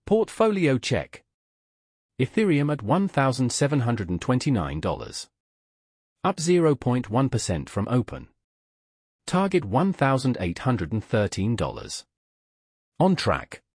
Portfolio check. Ethereum at $1,729. Up 0.1% from open. Target $1,813. On track.